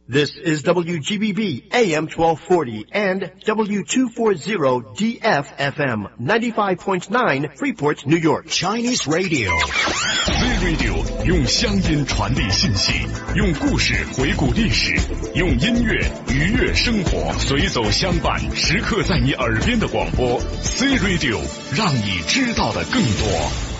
This is WGBB AM 1240 and W240 DFFM 95.9 Freeport, New York. Chinese Radio. Z-Radio 用乡音传递信息，用故事回顾历史，用音乐愉悦生活，随走相伴，时刻在你耳边的广播。Z-Radio 让你知道的更多。